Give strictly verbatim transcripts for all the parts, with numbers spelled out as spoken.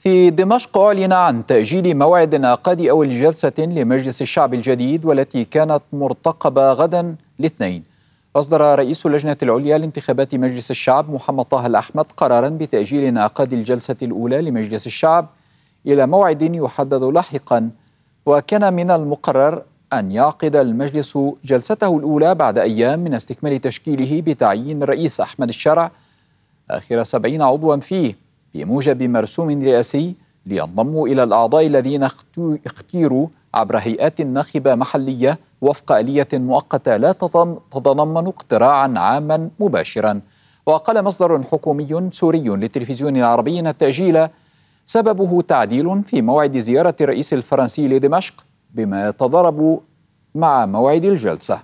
في دمشق أعلن عن تأجيل موعد انعقاد أول جلسة لمجلس الشعب الجديد والتي كانت مرتقبة غدا الاثنين. أصدر رئيس اللجنة العليا لانتخابات مجلس الشعب محمد طه الأحمد قرارا بتأجيل انعقاد الجلسة الأولى لمجلس الشعب إلى موعد يحدد لاحقا، وكان من المقرر أن يعقد المجلس جلسته الأولى بعد أيام من استكمال تشكيله بتعيين الرئيس أحمد الشرع آخر سبعين عضوا فيه بموجب مرسوم رئاسي لينضموا إلى الأعضاء الذين اختيروا عبر هيئات ناخبة محلية وفق آلية مؤقتة لا تتضمن اقتراعا عاما مباشرا. وقال مصدر حكومي سوري للتلفزيون العربي أن التأجيل سببه تعديل في موعد زيارة الرئيس الفرنسي لدمشق بما يتضارب مع موعد الجلسة.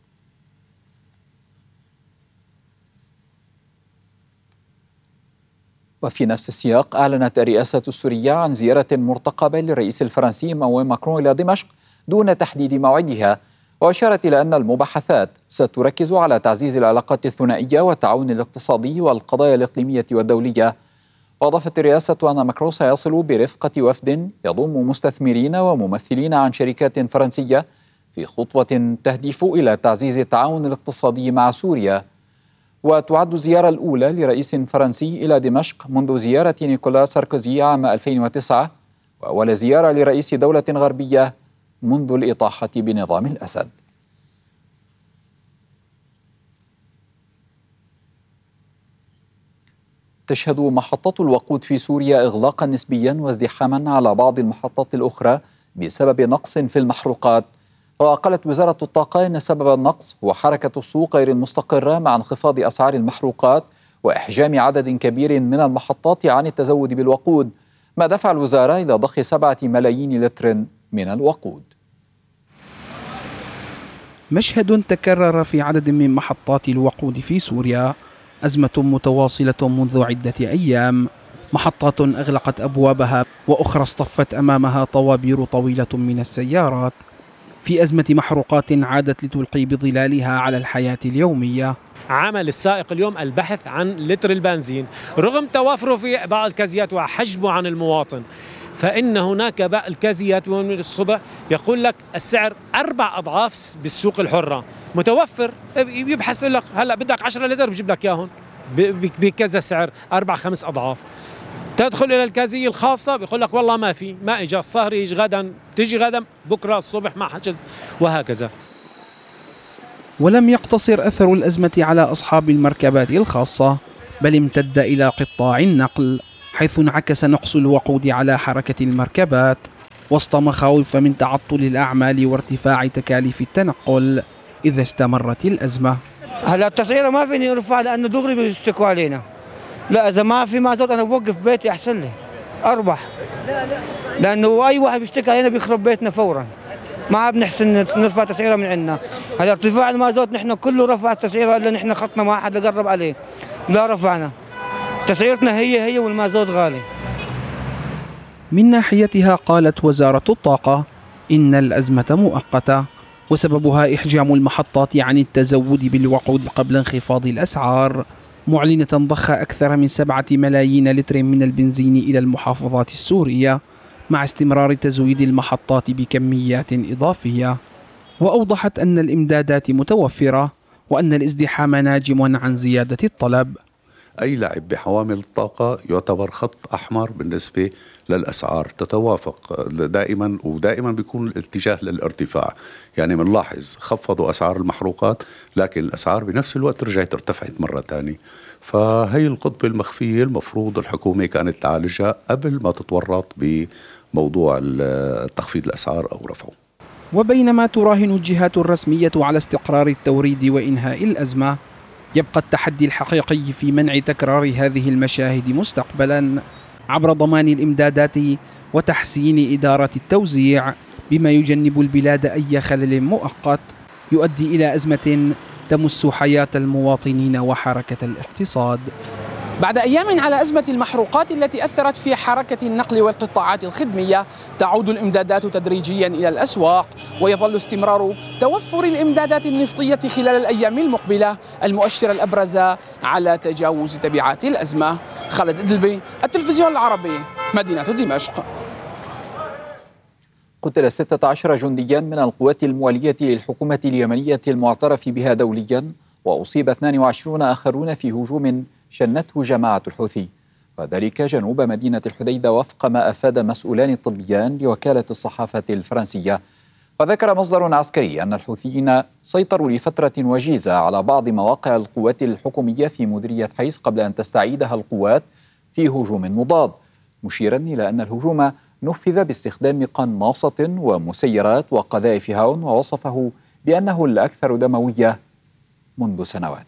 وفي نفس السياق أعلنت الرئاسة السورية عن زيارة مرتقبة للرئيس الفرنسي إيمانويل ماكرون إلى دمشق دون تحديد موعدها، وأشارت إلى أن المباحثات ستركز على تعزيز العلاقات الثنائية والتعاون الاقتصادي والقضايا الإقليمية والدولية. وأضافت الرئاسة أن ماكرون سيصل برفقة وفد يضم مستثمرين وممثلين عن شركات فرنسية في خطوة تهدف إلى تعزيز التعاون الاقتصادي مع سوريا. وتعد الزيارة الأولى لرئيس فرنسي إلى دمشق منذ زيارة نيكولا ساركوزي عام ألفين وتسعة، وأول زيارة لرئيس دولة غربية منذ الإطاحة بنظام الأسد. تشهد محطات الوقود في سوريا إغلاقا نسبيا وازدحاما على بعض المحطات الأخرى بسبب نقص في المحروقات. وقالت وزارة الطاقة أن سبب النقص هو حركة السوق غير المستقرة مع انخفاض أسعار المحروقات وإحجام عدد كبير من المحطات عن التزود بالوقود، ما دفع الوزارة إلى ضخ سبعة ملايين لتر من الوقود. مشهد تكرر في عدد من محطات الوقود في سوريا، أزمة متواصلة منذ عدة أيام، محطات أغلقت أبوابها وأخرى اصطفت أمامها طوابير طويلة من السيارات، في أزمة محروقات عادت لتلقي بظلالها على الحياة اليومية. عمل السائق اليوم البحث عن لتر البنزين رغم توافره في بعض الكازيات وحجبه عن المواطن، فإن هناك بعض الكازيات من الصبح يقول لك السعر أربع أضعاف بالسوق الحرة متوفر، يبحث لك هلا بدك عشرة لتر بجيب لك إياهم بكذا سعر أربع خمس أضعاف. تدخل إلى الكازية الخاصة بيقول لك والله ما في، ما إجا الصهر، يجي غدا، تيجي غدا، بكرة الصبح ما حجز، وهكذا. ولم يقتصر أثر الأزمة على أصحاب المركبات الخاصة، بل امتد إلى قطاع النقل، حيث انعكس نقص الوقود على حركة المركبات وسط مخاوف من تعطل الأعمال وارتفاع تكاليف التنقل إذا استمرت الأزمة. هلا التسعيرة ما فيني أرفع لأنه دغري بيشتكوا علينا. لا إذا ما في مازوت أنا بوقف بيتي أحسن لي أربح، لأنه أي واحد بيشتكي علينا بيخرب بيتنا فورا، ما بنحسن نرفع تسعيرة من عندنا. هلا ارتفاع المازوت نحن كله رفع التسعيرة إلا نحن خطنا ما حد قرب عليه، لا رفعنا تسعيرتنا هي هي والمازوت غالي. من ناحيتها قالت وزارة الطاقة إن الأزمة مؤقتة وسببها إحجام المحطات عن التزود بالوقود قبل انخفاض الأسعار، معلنة ضخ أكثر من سبعة ملايين لتر من البنزين إلى المحافظات السورية مع استمرار تزويد المحطات بكميات إضافية. وأوضحت أن الإمدادات متوفرة وأن الازدحام ناجم عن زيادة الطلب. أي لعب بحوامل الطاقة يعتبر خط أحمر بالنسبة للأسعار، تتوافق دائما ودائما بيكون الاتجاه للارتفاع. يعني بنلاحظ خفضوا أسعار المحروقات لكن الأسعار بنفس الوقت رجعت ارتفعت مرة تانية. فهي القطبة المخفية المفروض الحكومة كانت تعالجها قبل ما تتورط بموضوع تخفيض الأسعار أو رفعه. وبينما تراهن الجهات الرسمية على استقرار التوريد وإنهاء الأزمة، يبقى التحدي الحقيقي في منع تكرار هذه المشاهد مستقبلا عبر ضمان الإمدادات وتحسين إدارة التوزيع بما يجنب البلاد أي خلل مؤقت يؤدي إلى أزمة تمس حياة المواطنين وحركة الاقتصاد. بعد أيام على أزمة المحروقات التي أثرت في حركة النقل والقطاعات الخدمية، تعود الإمدادات تدريجيا إلى الأسواق، ويظل استمرار توفر الإمدادات النفطية خلال الأيام المقبلة المؤشر الأبرز على تجاوز تبعات الأزمة. خالد إدلبي، التلفزيون العربي، مدينة دمشق. قتل ستة عشر جنديا من القوات الموالية للحكومة اليمنية المعترف بها دوليا، وأصيب اثنان وعشرين آخرون في هجوم شنته جماعة الحوثي، وذلك جنوب مدينة الحديدة وفق ما أفاد مسؤولان طبيان لوكالة الصحافة الفرنسية. وذكر مصدر عسكري أن الحوثيين سيطروا لفترة وجيزة على بعض مواقع القوات الحكومية في مديرية حيس قبل أن تستعيدها القوات في هجوم مضاد، مشيرا إلى أن الهجوم نفذ باستخدام قناصة ومسيرات وقذائف هاون، ووصفه بأنه الأكثر دموية منذ سنوات.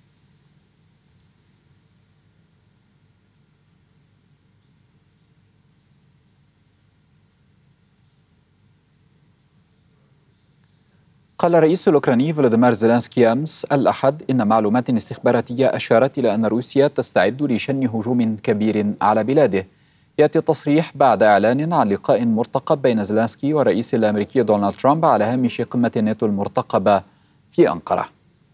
قال الرئيس الأوكراني فولوديمير زيلينسكي أمس الأحد إن معلومات استخباراتية أشارت إلى أن روسيا تستعد لشن هجوم كبير على بلاده. يأتي التصريح بعد إعلان عن لقاء مرتقب بين زيلينسكي والرئيس الأمريكي دونالد ترامب على هامش قمة الناتو المرتقبة في أنقرة.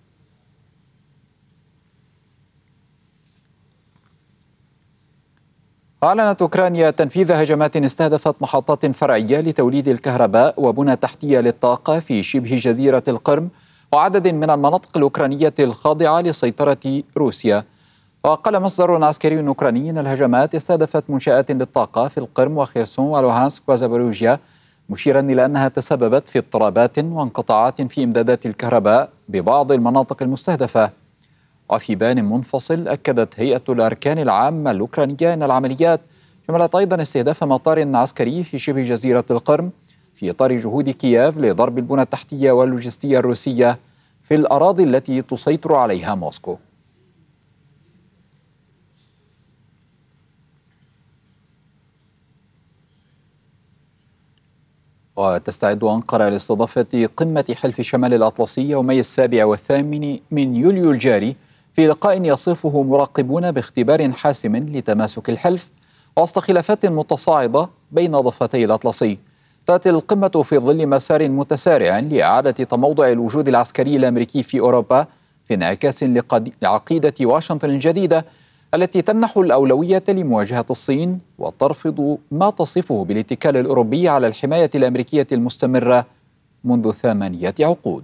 أعلنت أوكرانيا تنفيذ هجمات استهدفت محطات فرعية لتوليد الكهرباء وبنى تحتية للطاقة في شبه جزيرة القرم وعدد من المناطق الأوكرانية الخاضعة لسيطرة روسيا. وقال مصدر عسكري أوكراني أن الهجمات استهدفت منشآت للطاقة في القرم وخيرسون ولوهانسك وزابوروجيا، مشيرا إلى أنها تسببت في اضطرابات وانقطاعات في إمدادات الكهرباء ببعض المناطق المستهدفة. وفي بيان منفصل أكدت هيئة الأركان العامة الأوكرانية أن العمليات شملت أيضا استهداف مطار عسكري في شبه جزيرة القرم في إطار جهود كييف لضرب البنى التحتية واللوجستية الروسية في الأراضي التي تسيطر عليها موسكو. وتستعد أنقرة لاستضافة قمة حلف شمال الأطلسي يومي السابع والثامن من يوليو الجاري، في لقاء يصفه مراقبون باختبار حاسم لتماسك الحلف وسط خلافات متصاعدة بين ضفتي الأطلسي. تأتي القمة في ظل مسار متسارع لإعادة تموضع الوجود العسكري الأمريكي في أوروبا، في انعكاس لعقيدة واشنطن الجديدة التي تمنح الأولوية لمواجهة الصين وترفض ما تصفه بالاتكال الأوروبي على الحماية الأمريكية المستمرة منذ ثمانية عقود.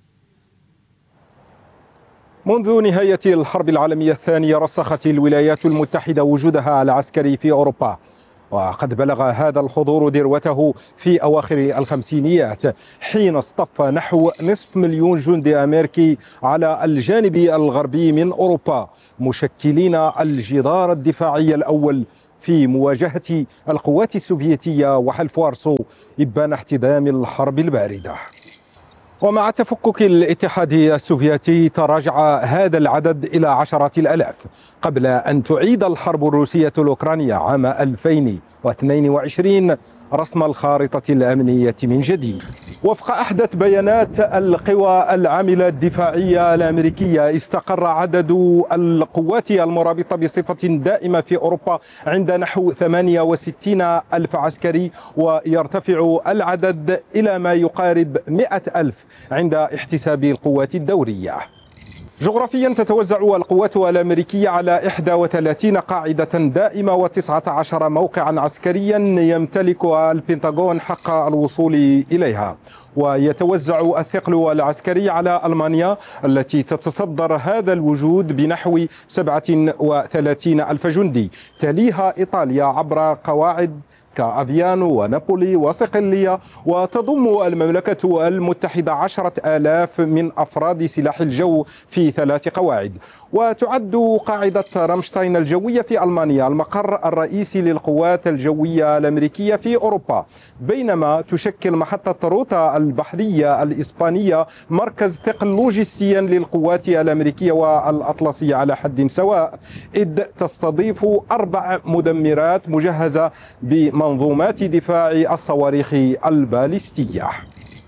منذ نهاية الحرب العالمية الثانية رسخت الولايات المتحدة وجودها العسكري في أوروبا، وقد بلغ هذا الحضور ذروته في أواخر الخمسينيات حين اصطف نحو نصف مليون جندي أمريكي على الجانب الغربي من أوروبا، مشكلين الجدار الدفاعي الأول في مواجهة القوات السوفيتية وحلف وارسو إبان احتدام الحرب الباردة. ومع تفكك الاتحاد السوفيتي تراجع هذا العدد إلى عشرات الآلاف قبل أن تعيد الحرب الروسية الأوكرانية عام ألفين واثنين وعشرين رسم الخارطة الأمنية من جديد. وفق أحدث بيانات القوى العاملة الدفاعية الأمريكية، استقر عدد القوات المرابطة بصفة دائمة في أوروبا عند نحو ثمانية وستين ألف عسكري، ويرتفع العدد إلى ما يقارب مئة ألف عند احتساب القوات الدورية. جغرافيا تتوزع القوات الأمريكية على إحدى وثلاثين قاعدة دائمة وتسعة عشر موقعا عسكريا يمتلكها البنتاغون حق الوصول إليها. ويتوزع الثقل العسكري على ألمانيا التي تتصدر هذا الوجود بنحو سبعة وثلاثين ألف جندي، تليها إيطاليا عبر قواعد كأفيانو ونابولي وصقلية، وتضم المملكة المتحدة عشرة آلاف من أفراد سلاح الجو في ثلاث قواعد. وتعد قاعدة رامشتاين الجوية في ألمانيا المقر الرئيسي للقوات الجوية الأمريكية في أوروبا، بينما تشكل محطة روتا البحرية الإسبانية مركز ثقل لوجستيا للقوات الأمريكية والأطلسية على حد سواء، إذ تستضيف أربع مدمرات مجهزة بمنظومات دفاع الصواريخ البالستية.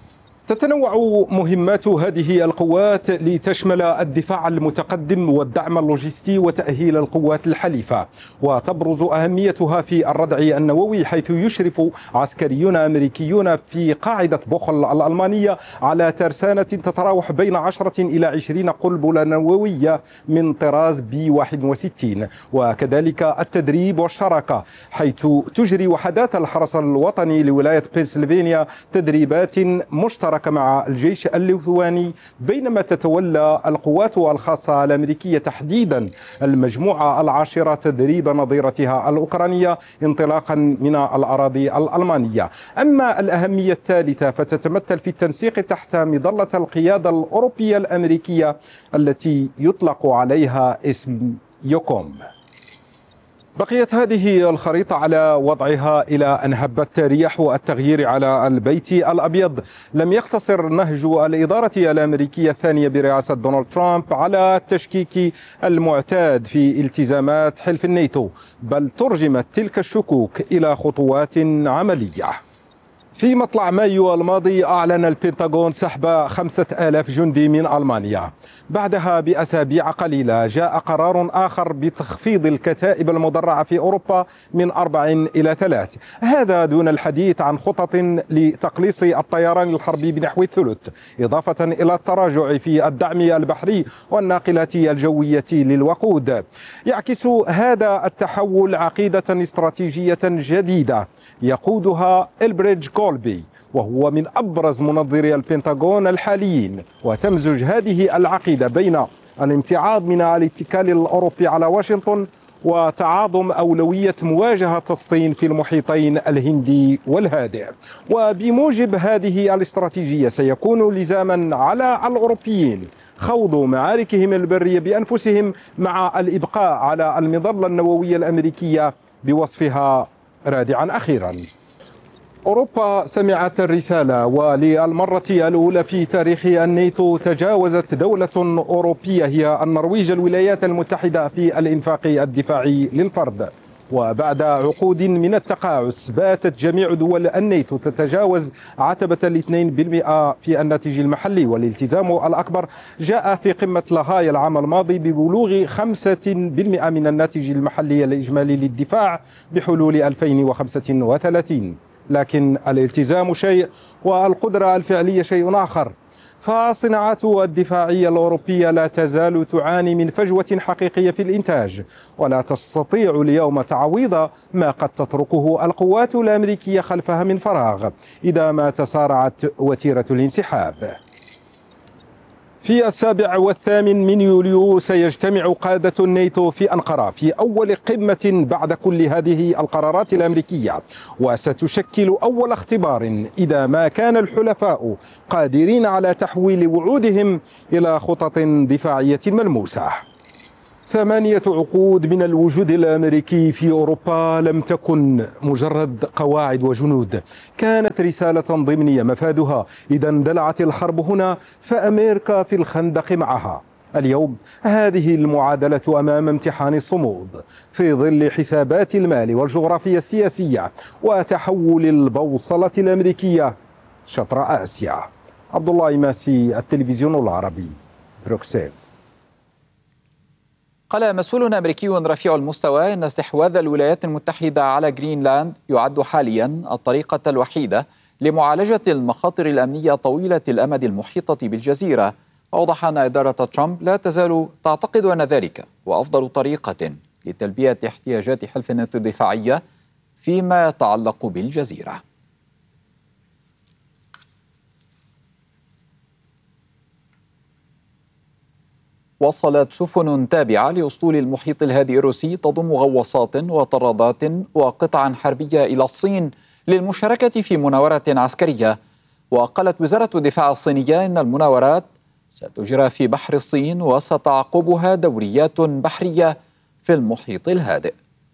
تتنوع مهمات هذه القوات لتشمل الدفاع المتقدم والدعم اللوجستي وتأهيل القوات الحليفة، وتبرز أهميتها في الردع النووي، حيث يشرف عسكريون أمريكيون في قاعدة بوخل الألمانية على ترسانة تتراوح بين عشرة إلى عشرين قنبلة نووية من طراز بي واحد وستين، وكذلك التدريب والشراكة، حيث تجري وحدات الحرس الوطني لولاية بنسلفانيا تدريبات مشتركة مع الجيش الليثواني، بينما تتولى القوات الخاصة الأمريكية تحديدا المجموعة العاشرة تدريب نظيرتها الأوكرانية انطلاقا من الأراضي الألمانية. أما الأهمية الثالثة فتتمثل في التنسيق تحت مظلة القيادة الأوروبية الأمريكية التي يطلق عليها اسم يوكوم. بقيت هذه الخريطة على وضعها إلى أن هبت رياح التغيير على البيت الأبيض. لم يقتصر نهج الإدارة الأمريكية الثانية برئاسة دونالد ترامب على التشكيك المعتاد في التزامات حلف الناتو، بل ترجمت تلك الشكوك إلى خطوات عملية. في مطلع مايو الماضي أعلن البنتاغون سحب خمسة آلاف جندي من ألمانيا. بعدها بأسابيع قليلة جاء قرار آخر بتخفيض الكتائب المدرعة في أوروبا من أربع إلى ثلاث، هذا دون الحديث عن خطط لتقليص الطيران الحربي بنحو الثلث، إضافة إلى التراجع في الدعم البحري والناقلات الجوية للوقود. يعكس هذا التحول عقيدة استراتيجية جديدة يقودها إلبريدج كولبي، وهو من أبرز منظري البنتاغون الحاليين، وتمزج هذه العقيدة بين الامتعاض من الاتكال الأوروبي على واشنطن وتعاظم أولوية مواجهة الصين في المحيطين الهندي والهادئ. وبموجب هذه الاستراتيجية سيكون لزاما على الأوروبيين خوض معاركهم البرية بأنفسهم مع الإبقاء على المظلة النووية الأمريكية بوصفها رادعا أخيرا. أوروبا سمعت الرسالة، وللمرة الأولى في تاريخ الناتو تجاوزت دولة أوروبية هي النرويج الولايات المتحدة في الإنفاق الدفاعي للفرد. وبعد عقود من التقاعس باتت جميع دول الناتو تتجاوز عتبة الاثنين بالمئة في الناتج المحلي، والالتزام الأكبر جاء في قمة لاهاي العام الماضي ببلوغ خمسة بالمئة من الناتج المحلي الإجمالي للدفاع بحلول ألفين وخمسة وثلاثين. لكن الالتزام شيء والقدرة الفعلية شيء آخر، فالصناعات الدفاعية الأوروبية لا تزال تعاني من فجوة حقيقية في الإنتاج، ولا تستطيع اليوم تعويض ما قد تتركه القوات الأمريكية خلفها من فراغ إذا ما تسارعت وتيرة الانسحاب. في السابع والثامن من يوليو سيجتمع قادة الناتو في أنقرة في أول قمة بعد كل هذه القرارات الأمريكية، وستشكل أول اختبار إذا ما كان الحلفاء قادرين على تحويل وعودهم إلى خطط دفاعية ملموسة. ثمانية عقود من الوجود الأمريكي في أوروبا لم تكن مجرد قواعد وجنود، كانت رسالة ضمنية مفادها إذا اندلعت الحرب هنا فأمريكا في الخندق معها. اليوم هذه المعادلة أمام امتحان الصمود في ظل حسابات المال والجغرافيا السياسية وتحول البوصلة الأمريكية شطر آسيا. عبد الله ماسي، التلفزيون العربي، بروكسل. قال مسؤول أمريكي رفيع المستوى إن استحواذ الولايات المتحدة على جرينلاند يعد حاليا الطريقة الوحيدة لمعالجة المخاطر الأمنية طويلة الأمد المحيطة بالجزيرة. أوضح أن إدارة ترامب لا تزال تعتقد أن ذلك هو أفضل طريقة لتلبية احتياجات حلف الناتو الدفاعية فيما يتعلق بالجزيرة. وصلت سفن تابعة لأسطول المحيط الهادئ الروسي تضم غواصات وطرادات وقطعا حربية إلى الصين للمشاركة في مناورة عسكرية. وقالت وزارة الدفاع الصينية إن المناورات ستجرى في بحر الصين وستعقبها دوريات بحرية في المحيط الهادئ.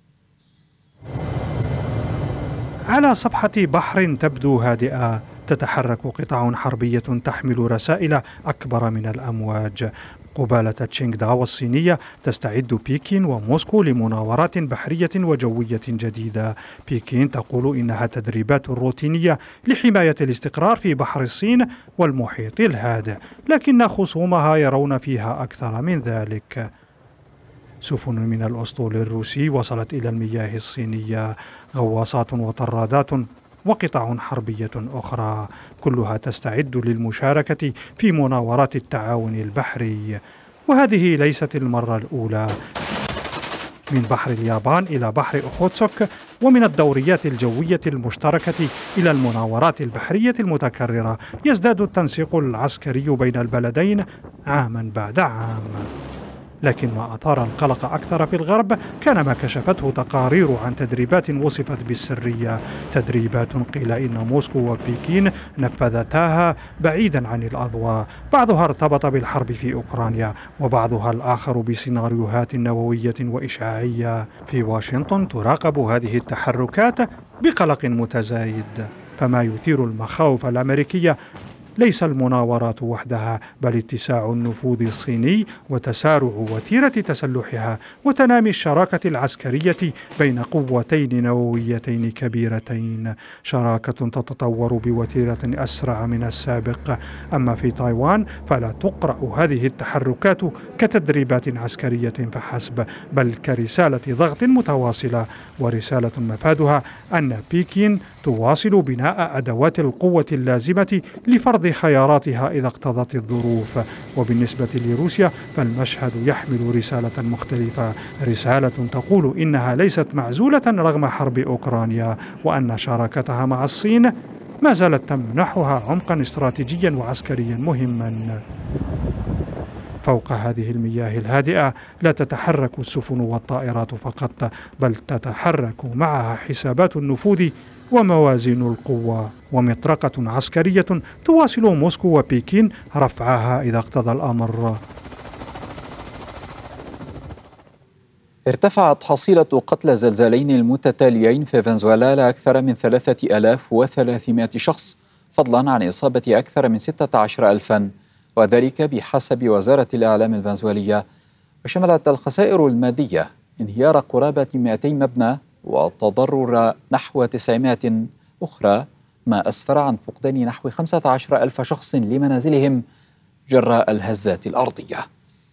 على صفحة بحر تبدو هادئة تتحرك قطع حربية تحمل رسائل أكبر من الأمواج. قبالة تشينغ داو الصينية تستعد بكين وموسكو لمناورات بحرية وجوية جديدة. بكين تقول إنها تدريبات روتينية لحماية الاستقرار في بحر الصين والمحيط الهادئ، لكن خصومها يرون فيها أكثر من ذلك. سفن من الأسطول الروسي وصلت إلى المياه الصينية، غواصات وطرادات وقطع حربية أخرى، كلها تستعد للمشاركة في مناورات التعاون البحري. وهذه ليست المرة الأولى. من بحر اليابان إلى بحر أوخوتسك، ومن الدوريات الجوية المشتركة إلى المناورات البحرية المتكررة، يزداد التنسيق العسكري بين البلدين عاما بعد عام. لكن ما أثار القلق أكثر في الغرب كان ما كشفته تقارير عن تدريبات وصفت بالسرية، تدريبات قيل إن موسكو وبكين نفذتاها بعيدا عن الأضواء، بعضها ارتبط بالحرب في أوكرانيا وبعضها الآخر بسيناريوهات نووية وإشعاعية. في واشنطن تراقب هذه التحركات بقلق متزايد، فما يثير المخاوف الأمريكية ليس المناورات وحدها، بل اتساع النفوذ الصيني وتسارع وتيرة تسلحها وتنامي الشراكة العسكرية بين قوتين نوويتين كبيرتين، شراكة تتطور بوتيرة أسرع من السابق. أما في تايوان فلا تقرأ هذه التحركات كتدريبات عسكرية فحسب، بل كرسالة ضغط متواصلة، ورسالة مفادها أن بكين تواصل بناء أدوات القوة اللازمة لفرض خياراتها إذا اقتضت الظروف. وبالنسبة لروسيا فالمشهد يحمل رسالة مختلفة، رسالة تقول إنها ليست معزولة رغم حرب أوكرانيا، وأن شراكتها مع الصين ما زالت تمنحها عمقا استراتيجيا وعسكريا مهما. فوق هذه المياه الهادئة لا تتحرك السفن والطائرات فقط، بل تتحرك معها حسابات النفوذ وموازين القوة، ومطرقة عسكرية تواصل موسكو وبكين رفعها إذا اقتضى الأمر. ارتفعت حصيلة قتلى الزلزالين المتتاليين في فنزويلا لأكثر من ثلاثة آلاف وثلاثمائة شخص، فضلا عن إصابة أكثر من ستة عشر ألفا، وذلك بحسب وزارة الإعلام الفنزويلية. وشملت الخسائر المادية انهيار قرابة مئتين مبنى وتضرر نحو تسعمائة أخرى، ما أسفر عن فقدان نحو خمسة عشر ألف شخص لمنازلهم جراء الهزات الأرضية.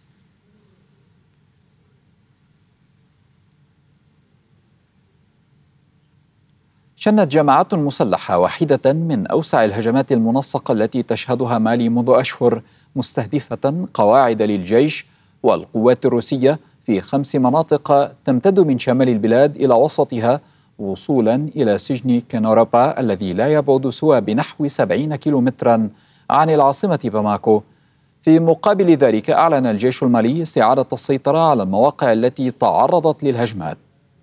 شنت جماعات مسلحة واحدة من أوسع الهجمات المنسقة التي تشهدها مالي منذ أشهر، مستهدفة قواعد للجيش والقوات الروسية في خمس مناطق تمتد من شمال البلاد إلى وسطها، وصولا إلى سجن كينورابا الذي لا يبعد سوى بنحو سبعين كيلومترا عن العاصمة باماكو. في مقابل ذلك أعلن الجيش المالي استعادة السيطرة على المواقع التي تعرضت للهجمات.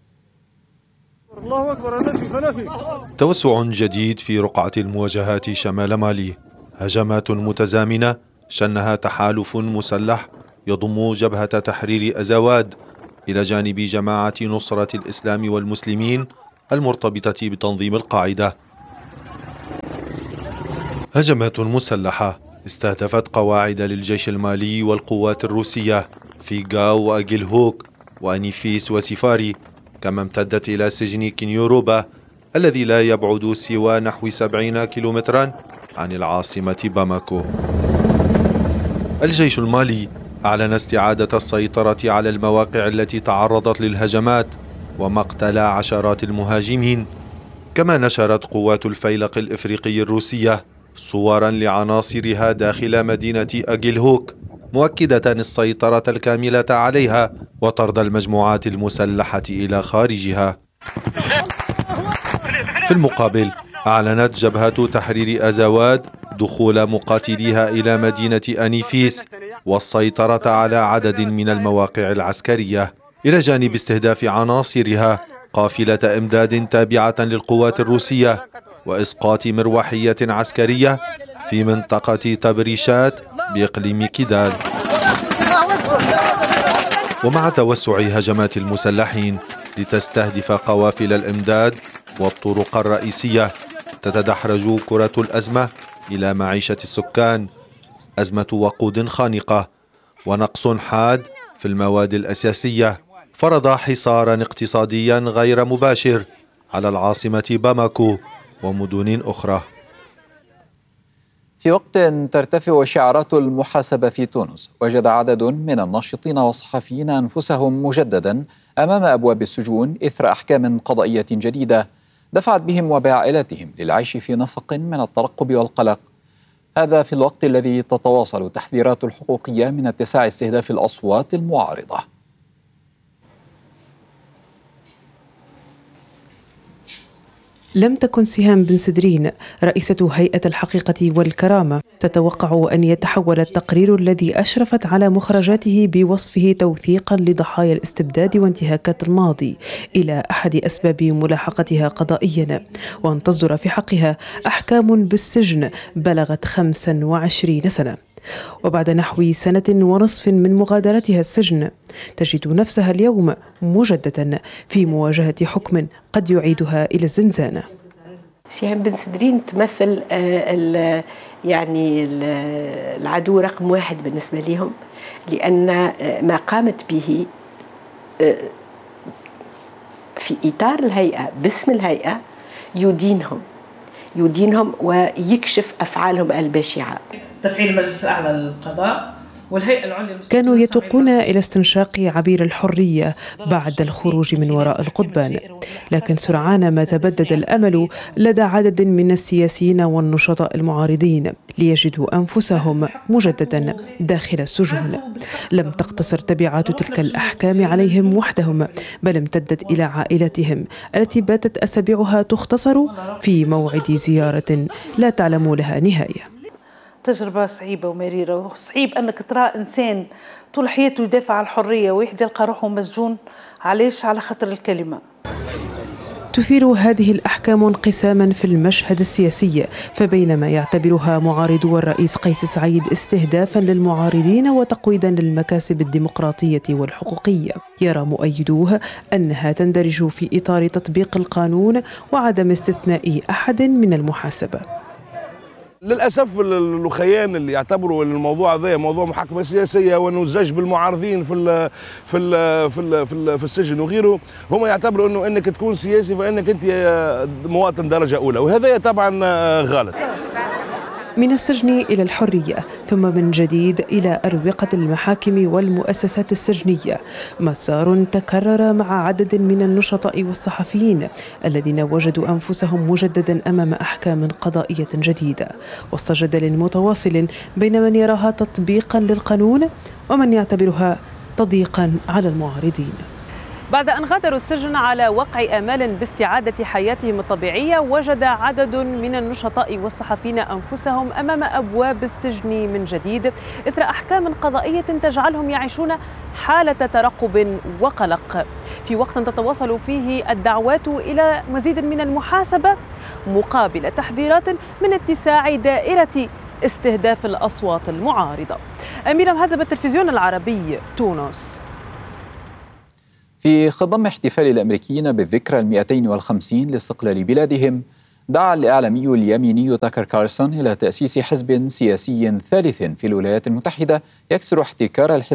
توسع جديد في رقعة المواجهات شمال مالي، هجمات متزامنة شنها تحالف مسلح يضم جبهة تحرير أزاواد إلى جانب جماعة نصرة الإسلام والمسلمين المرتبطة بتنظيم القاعدة. هجمات مسلحة استهدفت قواعد للجيش المالي والقوات الروسية في غاو وأجيلهوك وأنيفيس وسفاري، كما امتدت إلى سجن كينيوروبا الذي لا يبعد سوى نحو سبعين كيلومترا عن العاصمة باماكو. الجيش المالي أعلن استعادة السيطرة على المواقع التي تعرضت للهجمات ومقتل عشرات المهاجمين، كما نشرت قوات الفيلق الإفريقي الروسية صورا لعناصرها داخل مدينة أجيلهوك، مؤكدة السيطرة الكاملة عليها وطرد المجموعات المسلحة إلى خارجها. في المقابل أعلنت جبهة تحرير أزاواد دخول مقاتليها إلى مدينة أنيفيس والسيطرة على عدد من المواقع العسكرية، إلى جانب استهداف عناصرها قافلة إمداد تابعة للقوات الروسية وإسقاط مروحية عسكرية في منطقة تبريشات بإقليم كيدال. ومع توسع هجمات المسلحين لتستهدف قوافل الإمداد والطرق الرئيسية، تتدحرج كرة الأزمة إلى معيشة السكان، أزمة وقود خانقة ونقص حاد في المواد الأساسية فرض حصارا اقتصاديا غير مباشر على العاصمة باماكو ومدن أخرى. في وقت ترتفع شعارات المحاسبة في تونس، وجد عدد من الناشطين والصحفيين أنفسهم مجددا أمام أبواب السجون إثر أحكام قضائية جديدة دفعت بهم وبعائلتهم للعيش في نفق من الترقب والقلق. هذا في الوقت الذي تتواصل التحذيرات الحقوقية من اتساع استهداف الأصوات المعارضة. لم تكن سهام بن سدرين رئيسة هيئة الحقيقة والكرامة تتوقع أن يتحول التقرير الذي أشرفت على مخرجاته بوصفه توثيقا لضحايا الاستبداد وانتهاكات الماضي إلى أحد أسباب ملاحقتها قضائيا، وأن تصدر في حقها أحكام بالسجن بلغت خمسا وعشرين سنة. وبعد نحو سنة ونصف من مغادرتها السجن تجد نفسها اليوم مجددا في مواجهة حكم قد يعيدها إلى الزنزانة. سهام بن سدرين تمثل ال يعني العدو رقم واحد بالنسبة لهم، لأن ما قامت به في إطار الهيئة باسم الهيئة يدينهم يدينهم ويكشف أفعالهم البشعة. تفعيل المجلس الأعلى للقضاء والهيئة العليا كانوا يتوقون إلى استنشاق عبير الحرية بعد الخروج من وراء القضبان، لكن سرعان ما تبدد الأمل لدى عدد من السياسيين والنشطاء المعارضين ليجدوا أنفسهم مجددا داخل السجون. لم تقتصر تبعات تلك الأحكام عليهم وحدهم، بل امتدت إلى عائلتهم التي باتت أسابيعها تختصر في موعد زيارة لا تعلم لها نهاية. تجربة صعيبة ومريرة، وصعيب أنك ترى إنسان طول حياته يدافع عن الحرية ويحد يلقى روحه مسجون. علاش؟ على خطر الكلمة. تثير هذه الأحكام انقساما في المشهد السياسي، فبينما يعتبرها معارضو الرئيس قيس سعيد استهدافا للمعارضين وتقويضا للمكاسب الديمقراطية والحقوقية، يرى مؤيدوه أنها تندرج في إطار تطبيق القانون وعدم استثناء أحد من المحاسبة. للاسف الخيان اللي يعتبروا الموضوع هذا موضوع محاكمه سياسيه وانه زج بالمعارضين في ال في ال في ال في, ال في السجن وغيره، هم يعتبروا انه انك تكون سياسي فانك انت مواطن درجه اولى، وهذا طبعا غلط. من السجن إلى الحرية، ثم من جديد إلى أروقة المحاكم والمؤسسات السجنية، مسار تكرر مع عدد من النشطاء والصحفيين الذين وجدوا أنفسهم مجددا أمام أحكام قضائية جديدة، وسط جدل متواصل بين من يراها تطبيقا للقانون ومن يعتبرها تضييقا على المعارضين. بعد أن غادروا السجن على وقع آمال باستعادة حياتهم الطبيعية، وجد عدد من النشطاء والصحفيين أنفسهم أمام أبواب السجن من جديد إثر أحكام قضائية تجعلهم يعيشون حالة ترقب وقلق، في وقت تتواصل فيه الدعوات إلى مزيد من المحاسبة مقابل تحذيرات من اتساع دائرة استهداف الأصوات المعارضة. أميرة مهذب، التلفزيون العربي، تونس. في خضم احتفال الأمريكيين بالذكرى المئتين والخمسين لاستقلال بلادهم، دعا الإعلامي اليميني تاكر كارلسون إلى تأسيس حزب سياسي ثالث في الولايات المتحدة يكسر احتكار الحزب